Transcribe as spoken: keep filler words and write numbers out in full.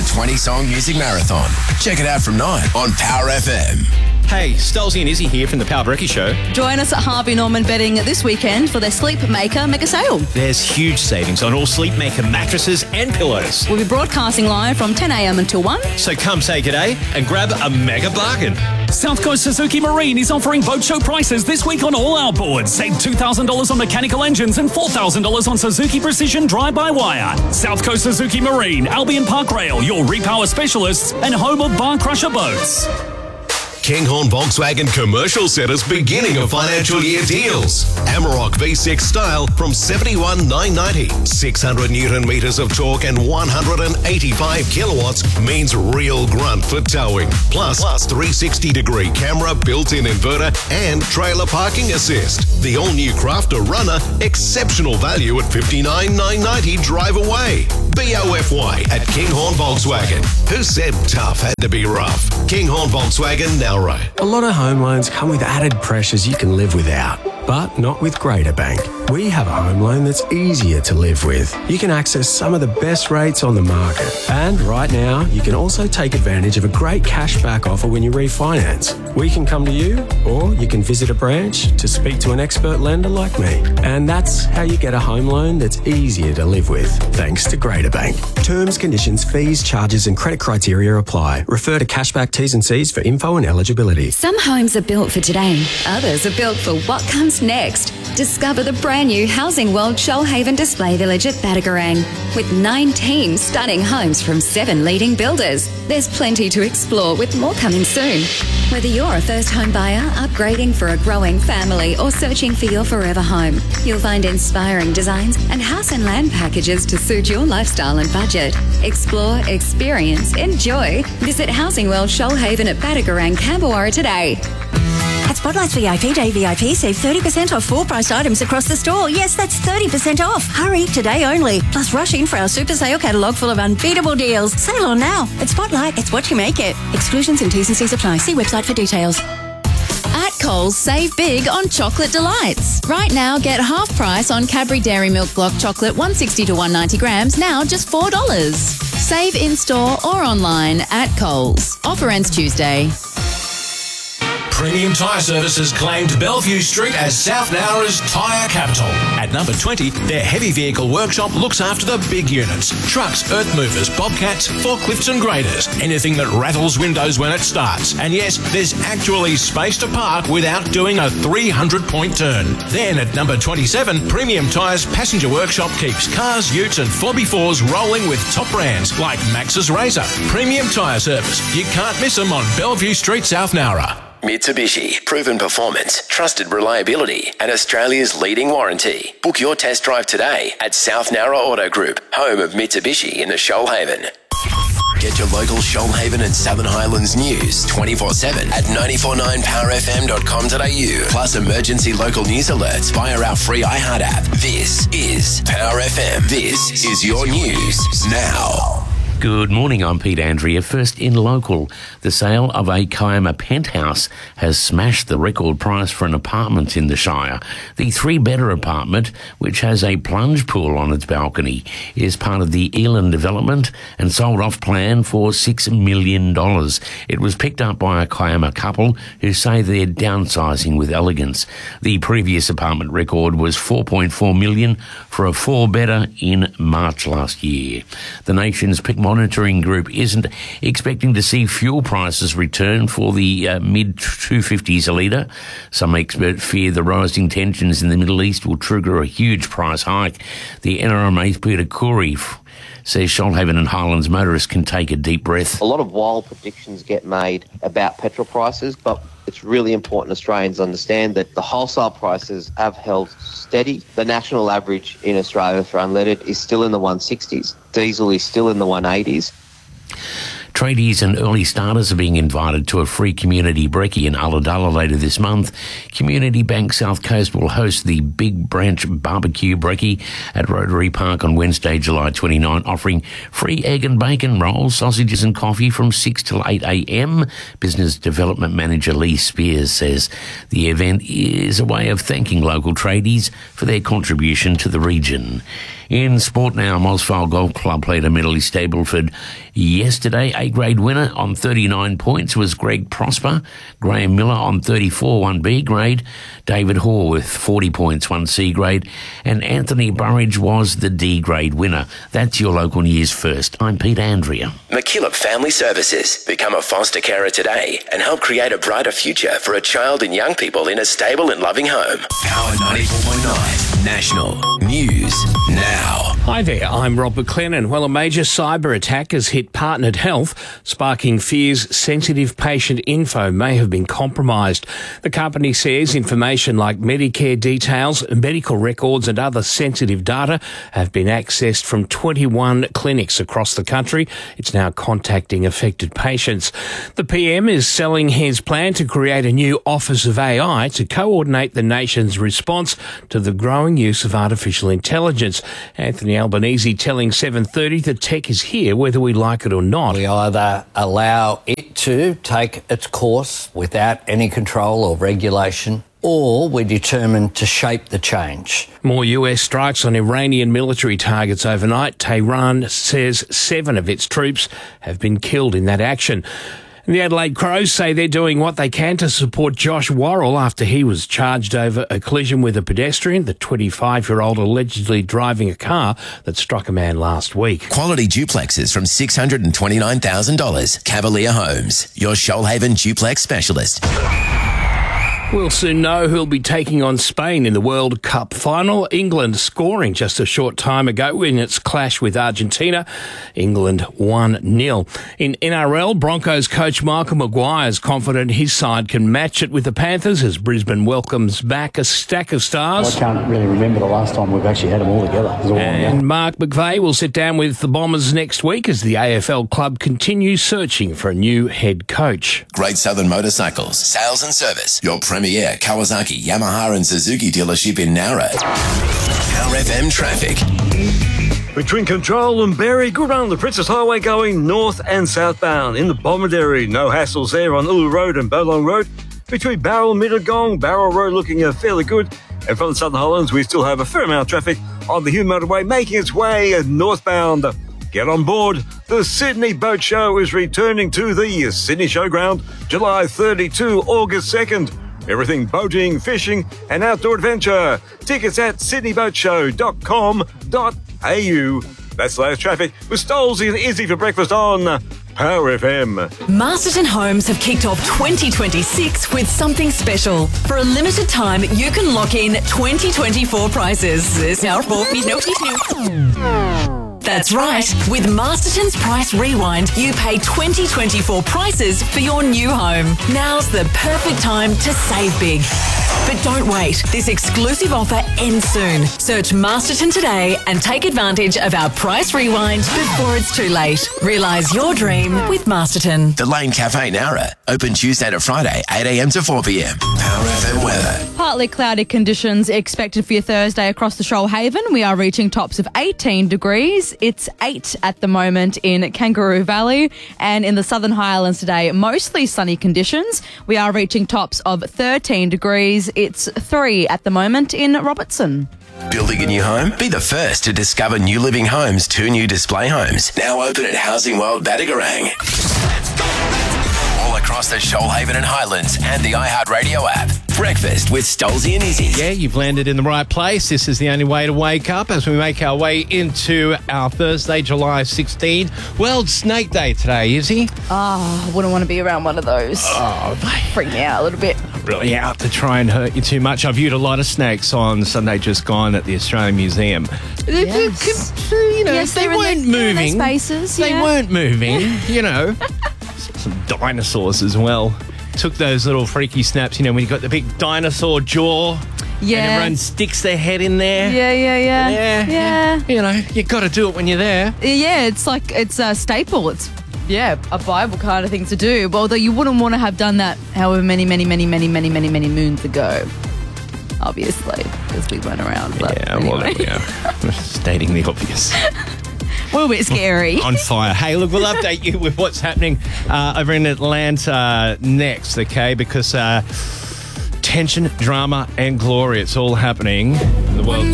twenty-song music marathon. Check it out from nine on Power F M. Hey, Stolzy and Izzy here from the Power Brekkie Show. Join us at Harvey Norman Bedding this weekend for their Sleep Maker mega sale. There's huge savings on all Sleep Maker mattresses and pillows. We'll be broadcasting live from ten a.m. until one. So come say g'day and grab a mega bargain. South Coast Suzuki Marine is offering boat show prices this week on all outboards. Save two thousand dollars on mechanical engines and four thousand dollars on Suzuki Precision drive-by-wire. South Coast Suzuki Marine, Albion Park Rail, your repower specialists and home of Bar Crusher boats. Kinghorn Volkswagen Commercial Centre's beginning of financial year deals. Amarok V six style from seventy-one thousand nine hundred ninety. six hundred newton meters of torque and one hundred eighty-five kilowatts means real grunt for towing. Plus, plus three sixty degree camera, built-in inverter and trailer parking assist. The all-new Crafter Runner, exceptional value at fifty-nine thousand nine hundred ninety drive away. B O F Y at Kinghorn Volkswagen. Who said tough had to be rough? Kinghorn Volkswagen, now right. A lot of home loans come with added pressures you can live without, but not with Greater Bank. We have a home loan that's easier to live with. You can access some of the best rates on the market. And right now, you can also take advantage of a great cashback offer when you refinance. We can come to you, or you can visit a branch to speak to an expert lender like me. And that's how you get a home loan that's easier to live with, thanks to Greater Bank. Terms, conditions, fees, charges and credit criteria apply. Refer to Cashback T's and C's for info and eligibility. Some homes are built for today. Others are built for what comes next. Discover the brand new Housing World Shoalhaven Display Village at Badagarang with nineteen stunning homes from seven leading builders. There's plenty to explore with more coming soon. Whether you're a first home buyer, upgrading for a growing family or searching for your forever home, you'll find inspiring designs and house and land packages to suit your lifestyle and budget. Explore, experience, enjoy. Visit Housing World Shoalhaven at Badagarang, Camberwara today. At Spotlight's V I P Day V I P, save thirty percent off full price items across the store. Yes, that's thirty percent off. Hurry, today only. Plus rush in for our super sale catalogue full of unbeatable deals. Sale on now. At Spotlight, it's what you make it. Exclusions and T's and C's apply. See website for details. At Coles, save big on chocolate delights. Right now, get half price on Cadbury Dairy Milk Block Chocolate one sixty to one ninety grams, now just four dollars. Save in-store or online at Coles. Offer ends Tuesday. Premium Tyre Services claimed Bellevue Street as South Nowra's tyre capital. At number twenty, their heavy vehicle workshop looks after the big units. Trucks, earth movers, bobcats, forklifts and graders. Anything that rattles windows when it starts. And yes, there's actually space to park without doing a three hundred point turn. Then at number twenty-seven, Premium Tyres Passenger Workshop keeps cars, utes and four by fours rolling with top brands like Max's Razor. Premium Tyre Service. You can't miss them on Bellevue Street, South Nowra. Mitsubishi, proven performance, trusted reliability, and Australia's leading warranty. Book your test drive today at South Nowra Auto Group, home of Mitsubishi in the Shoalhaven. Get your local Shoalhaven and Southern Highlands news twenty-four seven at nine four nine power f m dot com dot a u. Plus emergency local news alerts via our free iHeart app. This is Power F M. This is your news now. Good morning, I'm Pete Andrea. First in local, the sale of a Kiama penthouse has smashed the record price for an apartment in the Shire. The three-bedder apartment, which has a plunge pool on its balcony, is part of the Elan development and sold off plan for six million dollars. It was picked up by a Kiama couple who say they're downsizing with elegance. The previous apartment record was four point four million dollars for a four-bedder in March last year. The nation's pick monitoring group isn't expecting to see fuel prices return for the uh, mid two fifties a litre. Some experts fear the rising tensions in the Middle East will trigger a huge price hike. The N R M A's Peter Coury says Shoalhaven and Highlands motorists can take a deep breath. A lot of wild predictions get made about petrol prices, but it's really important Australians understand that the wholesale prices have held steady. The national average in Australia for unleaded is still in the one sixties. Diesel is still in the one eighties. Tradies and early starters are being invited to a free community brekkie in Ulladulla later this month. Community Bank South Coast will host the Big Branch Barbecue Brekkie at Rotary Park on Wednesday, July twenty-ninth, offering free egg and bacon rolls, sausages and coffee from six till eight a m. Business Development Manager Lee Spears says the event is a way of thanking local tradies for their contribution to the region. In sport now, Mosfile Golf Club played a Medley Stableford yesterday. A-grade winner on thirty-nine points was Greg Prosper. Graham Miller on thirty-four won B-grade. David Hoare with forty points won C-grade. And Anthony Burridge was the D-grade winner. That's your local news first. I'm Pete Andrea. McKillop Family Services. Become a foster carer today and help create a brighter future for a child and young people in a stable and loving home. Power ninety-four point nine National News Now. Hi there, I'm Rob McLennan. Well, a major cyber attack has hit Partnered Health, sparking fears sensitive patient info may have been compromised. The company says information like Medicare details, medical records and other sensitive data have been accessed from twenty-one clinics across the country. It's now contacting affected patients. The P M is selling his plan to create a new Office of A I to coordinate the nation's response to the growing use of artificial intelligence. Anthony Albanese telling seven thirty that tech is here whether we like it or not. We either allow it to take its course without any control or regulation, or we're determined to shape the change. More U S strikes on Iranian military targets overnight. Tehran says seven of its troops have been killed in that action. And the Adelaide Crows say they're doing what they can to support Josh Worrell after he was charged over a collision with a pedestrian, the twenty-five-year-old allegedly driving a car that struck a man last week. Quality duplexes from six hundred twenty-nine thousand dollars. Cavalier Homes, your Shoalhaven duplex specialist. We'll soon know who'll be taking on Spain in the World Cup final. England scoring just a short time ago in its clash with Argentina. England one nil. In N R L, Broncos coach Michael Maguire is confident his side can match it with the Panthers as Brisbane welcomes back a stack of stars. I can't really remember the last time we've actually had them all together. All and Mark McVeigh will sit down with the Bombers next week as the A F L club continues searching for a new head coach. Great Southern Motorcycles, sales and service. Your premier Kawasaki, Yamaha and Suzuki dealership in Nowra. Power F M traffic. Between Control and Berry, good on the Princess Highway going north and southbound. In the Bomaderry, no hassles there on Ulu Road and Bowlong Road. Between Barrel, Mittagong, Barrel Road looking uh, fairly good. And from the Southern Highlands, we still have a fair amount of traffic on the Hume Motorway making its way northbound. Get on board. The Sydney Boat Show is returning to the Sydney Showground July thirtieth to August second. Everything boating, fishing and outdoor adventure. Tickets at sydney boat show dot com dot a u. That's the latest traffic with Stolzy and Izzy for breakfast on Power F M. Masterton Homes have kicked off twenty twenty-six with something special. For a limited time, you can lock in twenty twenty-four prices. There's now four feet no That's right. With Masterton's Price Rewind, you pay twenty twenty-four prices for your new home. Now's the perfect time to save big. But don't wait. This exclusive offer ends soon. Search Masterton today and take advantage of our Price Rewind before it's too late. Realise your dream with Masterton. The Lane Cafe Nowra, open Tuesday to Friday, eight a m to four p m. Power F M weather. Partly cloudy conditions expected for your Thursday across the Shoalhaven. We are reaching tops of eighteen degrees. It's eight at the moment in Kangaroo Valley, and in the Southern Highlands today, mostly sunny conditions. We are reaching tops of thirteen degrees. It's three at the moment in Robertson. Building a new home? Be the first to discover New Living Homes' two new display homes. Now open at Housing World Badagarang. All across the Shoalhaven and Highlands and the iHeartRadio app. Breakfast with Stolzy and Izzy. Yeah, you've landed in the right place. This is the only way to wake up as we make our way into our Thursday, July sixteenth. World Snake Day today, Izzy. Oh, I wouldn't want to be around one of those. Oh, mate. Freak me out a little bit. Really out to try and hurt you too much. I viewed a lot of snakes on Sunday just gone at the Australian Museum. Yes. You know, yes, they they're weren't in their, moving. Their spaces, They yeah. weren't moving, you know. Some dinosaurs as well. Took those little freaky snaps, you know, when you got the big dinosaur jaw. Yeah. And everyone sticks their head in there. Yeah, yeah, yeah. Yeah. Yeah. You know, you got to do it when you're there. Yeah, it's like, it's a staple. It's, yeah, a Bible kind of thing to do. But although you wouldn't want to have done that however many, many, many, many, many, many, many moons ago. Obviously, because we went around. But yeah, anyway. well, there we are. Stating the obvious. A little bit scary. On fire. Hey, look, we'll update you with what's happening uh, over in Atlanta next, okay? Because uh, tension, drama, and glory, it's all happening. The World